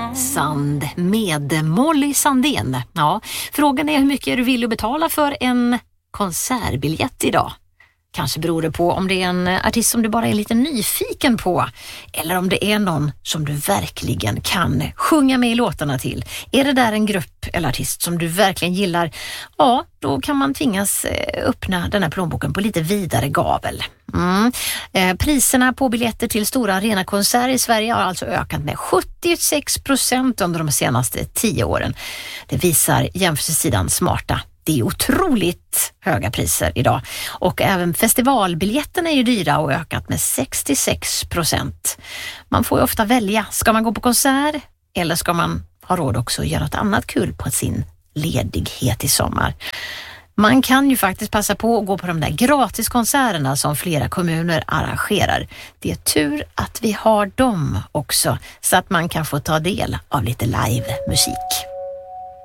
Sand med Molly Sandén. Ja, frågan är hur mycket du vill betala för en konsertbiljett idag. Kanske beror det på om det är en artist som du bara är lite nyfiken på eller om det är någon som du verkligen kan sjunga med i låtarna till. Är det där en grupp eller artist som du verkligen gillar, ja, då kan man tvingas öppna den här plånboken på lite vidare gavel. Priserna på biljetter till stora arenakonserter i Sverige har alltså ökat med 76% under de senaste 10 åren. Det visar jämförelsesidan Smarta. Det är otroligt höga priser idag. Och även festivalbiljetterna är ju dyra och ökat med 66%. Man får ju ofta välja. Ska man gå på konsert eller ska man ha råd också att göra något annat kul på sin ledighet i sommar? Man kan ju faktiskt passa på att gå på de där gratiskonserterna som flera kommuner arrangerar. Det är tur att vi har dem också så att man kan få ta del av lite live musik.